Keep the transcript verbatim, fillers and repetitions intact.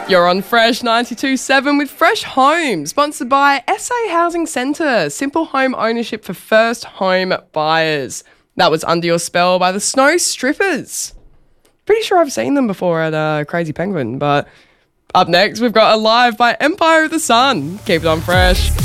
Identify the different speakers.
Speaker 1: You're on Fresh ninety-two point seven with Fresh Home, sponsored by S A Housing Centre, simple home ownership for first home buyers. That was Under Your Spell by the Snow Strippers. Pretty sure I've seen them before at uh, Crazy Penguin, but up next we've got Alive by Empire of the Sun. Keep it on Fresh.